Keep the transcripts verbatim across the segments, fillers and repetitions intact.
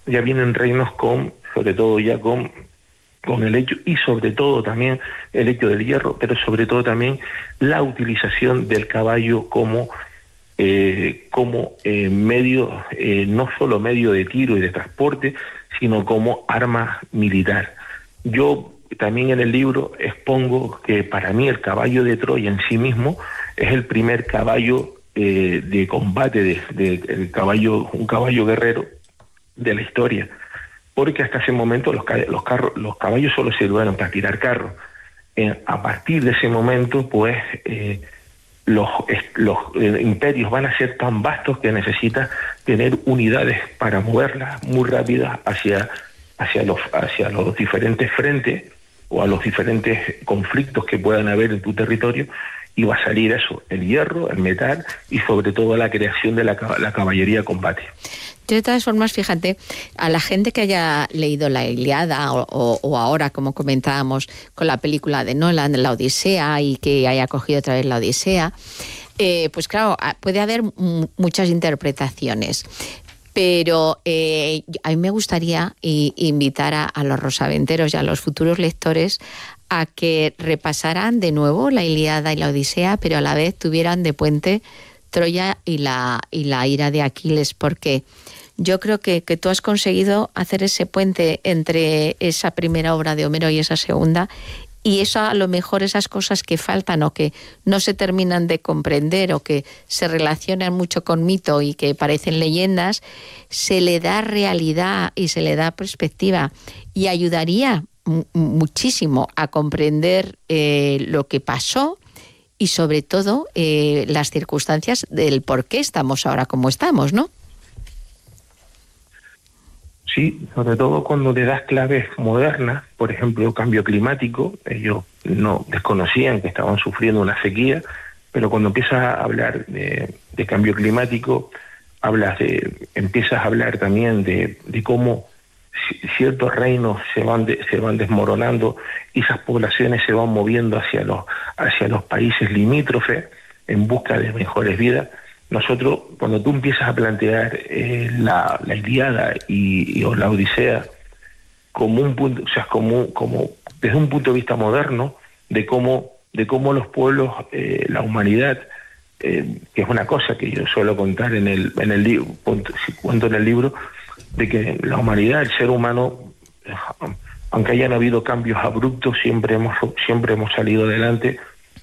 ya vienen reinos con, sobre todo ya con, con el hecho, y sobre todo también el hecho del hierro, pero sobre todo también la utilización del caballo como, eh, como eh, medio, eh, no solo medio de tiro y de transporte, sino como arma militar. Yo también en el libro expongo que para mí el caballo de Troya en sí mismo es el primer caballo eh, de combate, de, de, el caballo, un caballo guerrero de la historia, porque hasta ese momento los, los, carros, los caballos solo sirvieron para tirar carros. Eh, a partir de ese momento, pues, eh, los, los eh, imperios van a ser tan vastos que necesitan tener unidades para moverlas muy rápidas hacia, hacia, los, hacia los diferentes frentes o a los diferentes conflictos que puedan haber en tu territorio, y va a salir eso, el hierro, el metal y sobre todo la creación de la, la caballería de combate. De todas formas, fíjate, a la gente que haya leído la Ilíada o, o, o ahora, como comentábamos, con la película de Nolan, La Odisea, y que haya cogido otra vez La Odisea, eh, pues claro, puede haber m- muchas interpretaciones. Pero eh, a mí me gustaría y, invitar a, a los rosaventeros y a los futuros lectores a que repasaran de nuevo la Ilíada y la Odisea, pero a la vez tuvieran de puente Troya y la, y la ira de Aquiles, porque yo creo que, que tú has conseguido hacer ese puente entre esa primera obra de Homero y esa segunda, y eso, a lo mejor esas cosas que faltan o que no se terminan de comprender o que se relacionan mucho con mito y que parecen leyendas, se le da realidad y se le da perspectiva, y ayudaría m- muchísimo a comprender eh, lo que pasó y sobre todo eh, las circunstancias del por qué estamos ahora como estamos, ¿no? Sí, sobre todo cuando le das claves modernas, por ejemplo, cambio climático. Ellos no desconocían que estaban sufriendo una sequía, pero cuando empiezas a hablar de, de cambio climático, hablas de, empiezas a hablar también de, de cómo ciertos reinos se van de, se van desmoronando y esas poblaciones se van moviendo hacia los hacia los países limítrofes en busca de mejores vidas. Nosotros, cuando tú empiezas a plantear eh, la, la Ilíada y, y o la Odisea como un punto, o sea, como como desde un punto de vista moderno de cómo de cómo los pueblos, eh, la humanidad, eh, que es una cosa que yo suelo contar en el en el libro, cuento en el libro, de que la humanidad, el ser humano, aunque hayan habido cambios abruptos, siempre hemos siempre hemos salido adelante,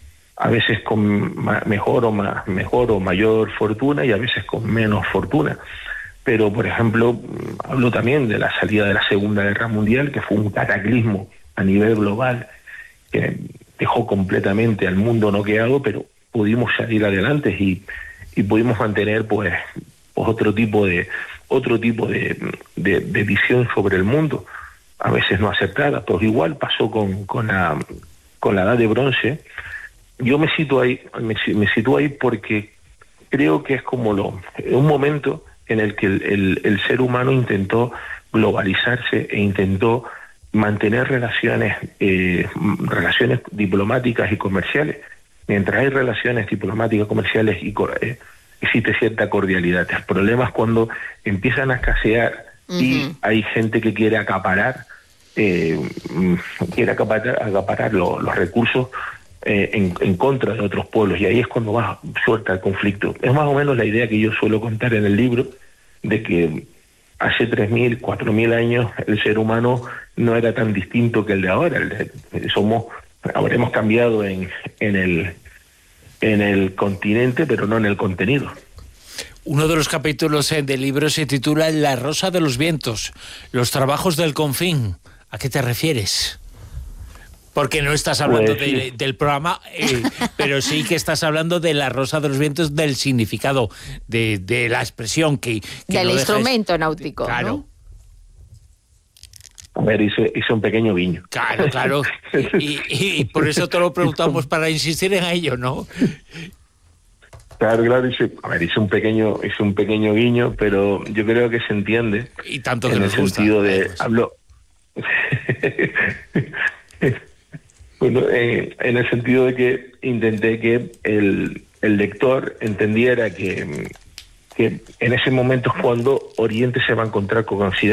a veces con ma- mejor o más mejor o mayor fortuna y a veces con menos fortuna. Pero, por ejemplo, hablo también de la salida de la Segunda Guerra Mundial, que fue un cataclismo a nivel global que dejó completamente al mundo noqueado, pero pudimos salir adelante y, y pudimos mantener pues, pues otro tipo de otro tipo de, de, de visión sobre el mundo, a veces no aceptada. Pues igual pasó con, con la con la Edad de Bronce. Yo me sitúo ahí, me, me sitúo ahí porque creo que es como lo, un momento en el que el, el, el ser humano intentó globalizarse e intentó mantener relaciones, eh, relaciones diplomáticas y comerciales. Mientras hay relaciones diplomáticas, comerciales y eh, existe cierta cordialidad. El problema es cuando empiezan a escasear uh-huh. y hay gente que quiere acaparar, eh, quiere acaparar, acaparar lo, los recursos eh, en, en contra de otros pueblos, y ahí es cuando va suelta el conflicto. Es más o menos la idea que yo suelo contar en el libro, de que hace tres mil, cuatro mil años el ser humano no era tan distinto que el de ahora. El de, somos, habremos cambiado en, en el en el continente, pero no en el contenido. Uno de los capítulos del libro se titula La Rosa de los Vientos, los trabajos del Confín. ¿A qué te refieres? Porque no estás hablando pues, sí. de, del programa, eh, pero sí que estás hablando de La Rosa de los Vientos, del significado, de, de la expresión que... que del no instrumento dejes, náutico, claro. ¿no? A ver, hice, hice un pequeño guiño. Claro, claro. Y, y, y por eso te lo preguntamos, para insistir en ello, ¿no? Claro, claro, hice, a ver, hice un pequeño, hice un pequeño guiño, pero yo creo que se entiende. Y tanto que en nos el gusta, sentido de, pues. hablo, bueno, eh, en el sentido de que intenté que el, el lector entendiera que, que en ese momento es cuando Oriente se va a encontrar con Occidente.